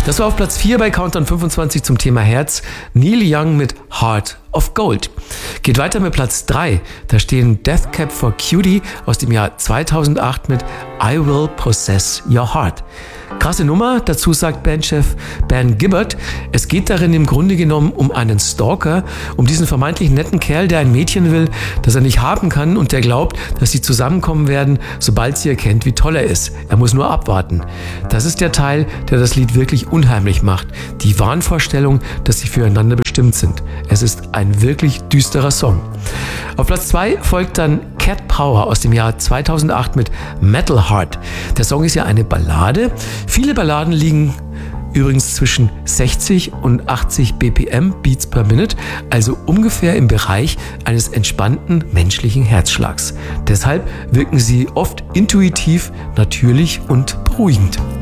Das war auf Platz 4 bei Countdown 25 zum Thema Herz. Neil Young mit Heart of Gold. Geht weiter mit Platz 3. Da stehen Death Cab for Cutie aus dem Jahr 2008 mit I Will Possess Your Heart. Krasse Nummer, dazu sagt Bandchef Ben Gibbard, es geht darin im Grunde genommen um einen Stalker, um diesen vermeintlich netten Kerl, der ein Mädchen will, das er nicht haben kann und der glaubt, dass sie zusammenkommen werden, sobald sie erkennt, wie toll er ist. Er muss nur abwarten. Das ist der Teil, der das Lied wirklich unheimlich macht. Die Wahnvorstellung, dass sie füreinander bestimmt sind. Es ist ein wirklich düsterer Song. Auf Platz 2 folgt dann Cat Power aus dem Jahr 2008 mit Metal Heart. Der Song ist ja eine Ballade. Viele Balladen liegen übrigens zwischen 60 und 80 BPM, Beats per Minute, also ungefähr im Bereich eines entspannten menschlichen Herzschlags. Deshalb wirken sie oft intuitiv, natürlich und beruhigend.